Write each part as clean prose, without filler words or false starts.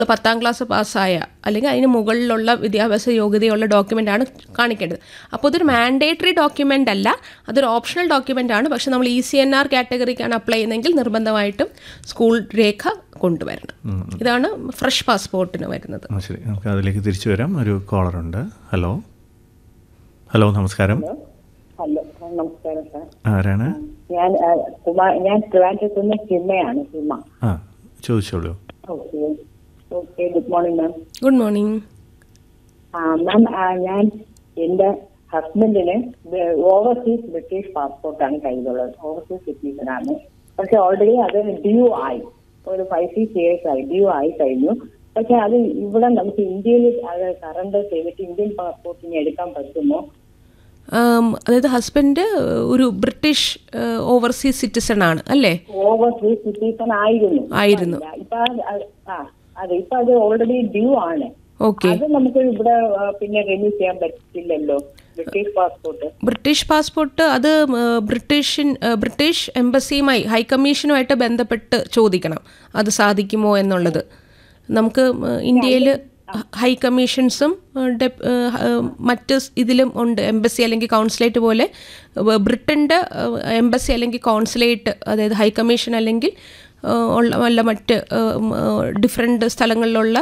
10ാം class പാസ്സായ അല്ലെങ്കിൽ അതിന് മുകളിലുള്ള വിദ്യാഭ്യാസ യോഗ്യതയുള്ള ഡോക്യുമെൻ്റാണ് കാണിക്കേണ്ടത്. അപ്പോൾ ഇതൊരു മാൻഡേറ്ററി ഡോക്യുമെൻ്റ് അല്ല, അതൊരു ഓപ്ഷണൽ ഡോക്യുമെൻ്റ് ആണ്. പക്ഷേ നമ്മൾ ECNR കാറ്റഗറിക്കാണ് അപ്ലൈ ചെയ്യുന്നതെങ്കിൽ നിർബന്ധമായിട്ടും സ്കൂൾ രേഖ കൊണ്ടുവരണം. ഇതാണ് ഫ്രഷ് പാസ്പോർട്ടിന് വരുന്നത്. ശരി, നമുക്ക് അതിലേക്ക് തിരിച്ചു വരാം. ഒരു കോളറുണ്ട്. ഹലോ ഹലോ നമസ്കാരം. ഹലോ നമസ്കാരം സാർ. ആരാണ്? ഞാൻ ട്രിവാൻഡ്രത്ത് നിന്ന് ചിമ്മയാണ്. ചിമ്മ. ചോദിച്ചോളൂ. Okay good morning ma'am. Good morning ma'am. ഞാൻ എൻ്റെ ഹസ്ബൻഡിന് ഓവർസീസ് ബ്രിട്ടീഷ് പാസ്പോർട്ടാണ് കയ്യിലുള്ളത്. ഓവർസീസ് സിറ്റിസനാണ്. പക്ഷെ ഓൾറെഡി അത് ഡ്യൂ ആയി, ഒരു 5-6 years ആയി, ഡ്യൂ ആയി കഴിഞ്ഞു. പക്ഷെ അത് ഇവിടെ നമുക്ക് ഇന്ത്യയിൽ അത് സറണ്ടർ ചെയ്തിട്ട് ഇന്ത്യൻ പാസ്പോർട്ടിന് എടുക്കാൻ പറ്റുമോ? അതായത് ഹസ്ബൻഡ് ഒരു ബ്രിട്ടീഷ് ഓവർസീസ് സിറ്റിസൺ ആണ് അല്ലേ? ഓവർസീസ് സിറ്റിസൺ ആയിരുന്നു. ഇപ്പൊ അത് ഓൾറെഡി ഡ്യൂ ആണ്. അത് നമുക്ക് ഇവിടെ പിന്നെ റിന്യൂ ചെയ്യാൻ പറ്റില്ലല്ലോ ബ്രിട്ടീഷ് പാസ്പോർട്ട്. അത് ബ്രിട്ടീഷ് എംബസിയുമായി ഹൈക്കമ്മീഷനുമായിട്ട് ബന്ധപ്പെട്ട് ചോദിക്കണം അത് സാധിക്കുമോ എന്നുള്ളത്. നമുക്ക് ഇന്ത്യയിൽ ഹൈക്കമ്മീഷൻസും മറ്റ് ഇതിലും ഉണ്ട്. എംബസി അല്ലെങ്കിൽ കോൺസുലേറ്റ് പോലെ ബ്രിട്ടൻ്റെ എംബസി അല്ലെങ്കിൽ കോൺസുലേറ്റ്, അതായത് ഹൈക്കമ്മീഷൻ അല്ലെങ്കിൽ ഉള്ള മറ്റ് ഡിഫറെൻറ്റ് സ്ഥലങ്ങളിലുള്ള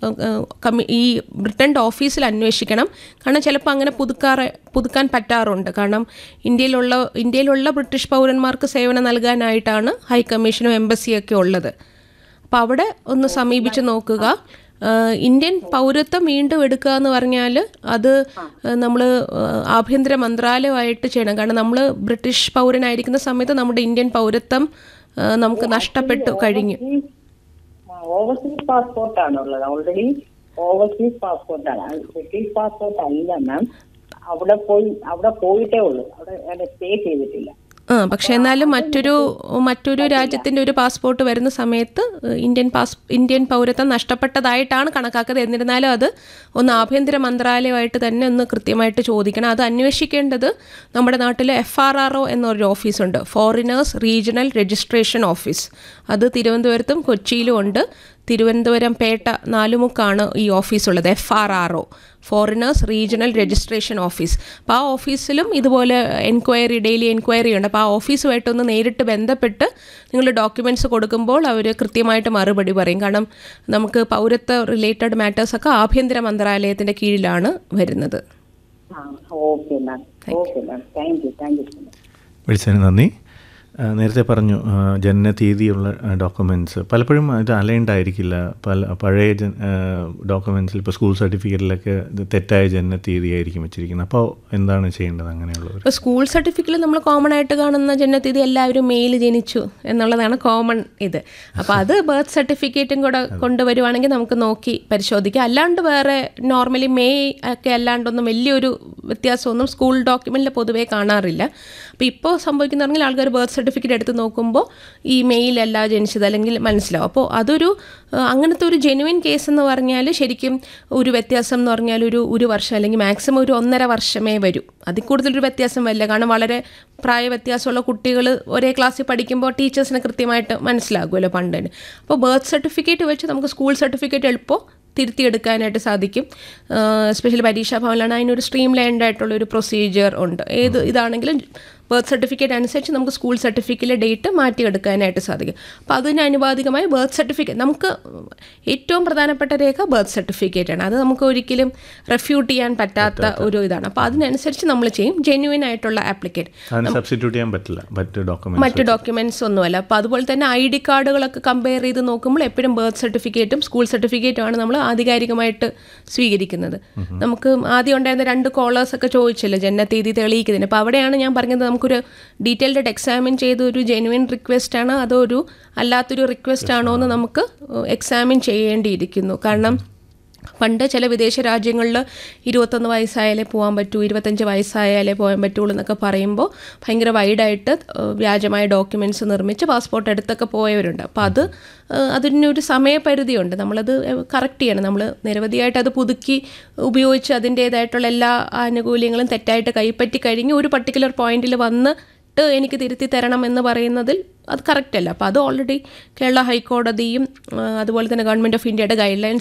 ഈ ബ്രിട്ടൻ്റെ ഓഫീസിൽ അന്വേഷിക്കണം. കാരണം ചിലപ്പോൾ അങ്ങനെ പുതുക്കാൻ പറ്റാറുണ്ട്. കാരണം ഇന്ത്യയിലുള്ള ബ്രിട്ടീഷ് പൗരന്മാർക്ക് സേവനം നൽകാനായിട്ടാണ് ഹൈക്കമ്മീഷനും എംബസിയൊക്കെ ഉള്ളത്. അപ്പോൾ അവിടെ ഒന്ന് സമീപിച്ച് നോക്കുക. ഇന്ത്യൻ പൗരത്വം വീണ്ടും എടുക്കുക എന്ന് പറഞ്ഞാൽ അത് നമ്മൾ ആഭ്യന്തര മന്ത്രാലയമായിട്ട് ചെയ്യണം. കാരണം നമ്മൾ ബ്രിട്ടീഷ് പൗരനായിരിക്കുന്ന സമയത്ത് നമ്മുടെ ഇന്ത്യൻ പൗരത്വം നമുക്ക് നഷ്ടപ്പെട്ടു കഴിഞ്ഞു. Overseas പാസ്പോർട്ടാണുള്ളത്, already overseas പാസ്പോർട്ടാണ്, British passport അല്ല മാം. അവിടെ പോയിട്ടേ ഉള്ളൂ, അവിടെ സ്റ്റേ ചെയ്തിട്ടില്ല. പക്ഷെ എന്നാലും മറ്റൊരു രാജ്യത്തിൻ്റെ ഒരു പാസ്പോർട്ട് വരുന്ന സമയത്ത് ഇന്ത്യൻ പൗരത്വം നഷ്ടപ്പെട്ടതായിട്ടാണ് കണക്കാക്കുന്നത്. എന്നിരുന്നാലും അത് ഒന്ന് ആഭ്യന്തര മന്ത്രാലയമായിട്ട് തന്നെ ഒന്ന് കൃത്യമായിട്ട് ചോദിക്കണം. അത് അന്വേഷിക്കേണ്ടത് നമ്മുടെ നാട്ടിൽ FRRO എന്നൊരു ഓഫീസുണ്ട്, ഫോറിനേഴ്സ് റീജിയണൽ രജിസ്ട്രേഷൻ ഓഫീസ്. അത് തിരുവനന്തപുരത്തും കൊച്ചിയിലും ഉണ്ട്. തിരുവനന്തപുരം പേട്ട നാലുമുക്കാണ് ഈ ഓഫീസുള്ളത്, FRRO, foreigners regional registration office. അപ്പോൾ ആ ഓഫീസിലും ഇതുപോലെ ഡെയിലി എൻക്വയറി ഉണ്ട്. അപ്പോൾ ആ ഓഫീസുമായിട്ടൊന്ന് നേരിട്ട് ബന്ധപ്പെട്ട് നിങ്ങൾ ഡോക്യുമെൻറ്റ്സ് കൊടുക്കുമ്പോൾ അവർ കൃത്യമായിട്ട് മറുപടി പറയും. കാരണം നമുക്ക് പൗരത്വ റിലേറ്റഡ് മാറ്റേഴ്സൊക്കെ ആഭ്യന്തര മന്ത്രാലയത്തിൻ്റെ കീഴിലാണ് വരുന്നത്. വിളിച്ചതിന് നന്ദി. നേരത്തെ പറഞ്ഞു ജനനതീയതിയുള്ള ഡോക്യുമെൻറ്റ്സ് പലപ്പോഴും ഇത് അലൈൻഡ് ആയിരിക്കില്ല. പഴയ ഡോക്യുമെൻറ്റ്സിൽ ഇപ്പോൾ സ്കൂൾ സർട്ടിഫിക്കറ്റിലൊക്കെ തെറ്റായ ജനനതീയതി ആയിരിക്കും വെച്ചിരിക്കുന്നത്. അപ്പോൾ എന്താണ് ചെയ്യേണ്ടത് അങ്ങനെയുള്ളവർ? ഇപ്പോൾ സ്കൂൾ സർട്ടിഫിക്കറ്റിൽ നമ്മൾ കോമൺ ആയിട്ട് കാണുന്ന ജനനതീയതി എല്ലാവരും മെയിൽ ജനിച്ചു എന്നുള്ളതാണ് കോമൺ ഇത്. അപ്പോൾ അത് ബർത്ത് സർട്ടിഫിക്കറ്റും കൂടെ കൊണ്ടുവരുവാണെങ്കിൽ നമുക്ക് നോക്കി പരിശോധിക്കാം. അല്ലാണ്ട് വേറെ നോർമലി മെയ് ഒക്കെ അല്ലാണ്ടൊന്നും വലിയൊരു വ്യത്യാസമൊന്നും സ്കൂൾ ഡോക്യുമെൻറ്റിൽ പൊതുവേ കാണാറില്ല. അപ്പോൾ ഇപ്പോൾ സംഭവിക്കുന്നതാണെങ്കിൽ ആൾക്കാർ ബർത്ത് സർട്ടിഫിക്കറ്റ് എടുത്ത് നോക്കുമ്പോൾ ഈ മെയിലല്ല ജനിച്ചത് അല്ലെങ്കിൽ മനസ്സിലാവും. അപ്പോൾ അതൊരു അങ്ങനത്തെ ഒരു ജെനുവിൻ കേസ് എന്ന് പറഞ്ഞാൽ ശരിക്കും ഒരു വ്യത്യാസം എന്ന് പറഞ്ഞാൽ ഒരു വർഷം അല്ലെങ്കിൽ മാക്സിമം ഒരു 1.5 വർഷമേ വരൂ. അതിൽ കൂടുതലൊരു വ്യത്യാസം വരില്ല. കാരണം വളരെ പ്രായ വ്യത്യാസമുള്ള കുട്ടികൾ ഒരേ ക്ലാസ്സിൽ പഠിക്കുമ്പോൾ ടീച്ചേഴ്സിന് കൃത്യമായിട്ട് മനസ്സിലാകുമല്ലോ പണ്ട്. അപ്പോൾ ബർത്ത് സർട്ടിഫിക്കറ്റ് വെച്ച് നമുക്ക് സ്കൂൾ സർട്ടിഫിക്കറ്റ് എളുപ്പം തിരുത്തിയെടുക്കാനായിട്ട് സാധിക്കും. എസ്പെഷ്യലി പരീക്ഷാ ഭവനിലാണ് അതിനൊരു സ്ട്രീം ലൈൻഡ് ആയിട്ടുള്ളൊരു പ്രൊസീജിയർ ഉണ്ട്. ഇതാണെങ്കിലും ബർത്ത് സർട്ടിഫിക്കറ്റ് അനുസരിച്ച് നമുക്ക് സ്കൂൾ സർട്ടിഫിക്കറ്റിലെ ഡേറ്റ് മാറ്റിയെടുക്കാനായിട്ട് സാധിക്കും. അപ്പോൾ അതിന് അനുപാതികമായി ബർത്ത് സർട്ടിഫിക്കറ്റ് നമുക്ക് ഏറ്റവും പ്രധാനപ്പെട്ട രേഖ ബർത്ത് സർട്ടിഫിക്കറ്റാണ്. അത് നമുക്ക് ഒരിക്കലും റെഫ്യൂട്ട് ചെയ്യാൻ പറ്റാത്ത ഒരു ഇതാണ്. അപ്പോൾ അതിനനുസരിച്ച് നമ്മൾ ചെയ്യും. ജെന്യുവൻ ആയിട്ടുള്ള ആപ്ലിക്കറ്റ് സബ്സ്റ്റിറ്റ്യൂട്ട് ചെയ്യാൻ പറ്റില്ല മറ്റ് ഡോക്യുമെൻറ്റ്സ് ഒന്നുമല്ല. അപ്പോൾ അതുപോലെ തന്നെ ID കാർഡുകളൊക്കെ കമ്പയർ ചെയ്ത് നോക്കുമ്പോൾ എപ്പോഴും ബർത്ത് സർട്ടിഫിക്കറ്റും സ്കൂൾ സർട്ടിഫിക്കറ്റുമാണ് നമ്മൾ ആധികാരികമായിട്ട് സ്വീകരിക്കുന്നത്. നമുക്ക് ആദ്യം ഉണ്ടായിരുന്ന 2 കോളേഴ്സൊക്കെ ചോദിച്ചില്ല ജനനതീയതി തെളിയിക്കുന്നതിന്. അപ്പോൾ അവിടെയാണ് ഞാൻ പറഞ്ഞത് നമുക്കൊരു ഡീറ്റെയിൽഡ് എക്സാമിൻ ചെയ്ത് ഒരു ജെനുവിൻ റിക്വസ്റ്റ് ആണ് അതോ ഒരു അല്ലാത്തൊരു റിക്വസ്റ്റ് ആണോ എന്ന് നമുക്ക് എക്സാമിൻ ചെയ്യേണ്ടിയിരിക്കുന്നു. കാരണം പണ്ട് ചില വിദേശ രാജ്യങ്ങളിൽ 21 വയസ്സായാലേ പോകാൻ പറ്റൂ, 25 വയസ്സായാലേ പോകാൻ പറ്റുള്ളൂ എന്നൊക്കെ പറയുമ്പോൾ ഭയങ്കര വൈഡായിട്ട് വ്യാജമായ ഡോക്യുമെൻറ്റ്സ് നിർമ്മിച്ച് പാസ്പോർട്ട് എടുത്തൊക്കെ പോയവരുണ്ട്. അപ്പോൾ അതിനൊരു സമയപരിധിയുണ്ട്. നമ്മളത് കറക്റ്റ് ചെയ്യണം. നമ്മൾ നിരവധിയായിട്ട് അത് പുതുക്കി ഉപയോഗിച്ച് അതിൻ്റേതായിട്ടുള്ള എല്ലാ ആനുകൂല്യങ്ങളും തെറ്റായിട്ട് കൈപ്പറ്റി കഴിഞ്ഞ് ഒരു പർട്ടിക്കുലർ പോയിന്റിൽ വന്നിട്ട് എനിക്ക് തിരുത്തി തരണം എന്ന് പറയുന്നതിൽ അത് കറക്റ്റ് അല്ല. അപ്പോൾ അത് ഓൾറെഡി കേരള ഹൈക്കോടതിയും അതുപോലെ തന്നെ ഗവൺമെൻറ് ഓഫ് ഇന്ത്യയുടെ ഗൈഡ് ലൈൻസ്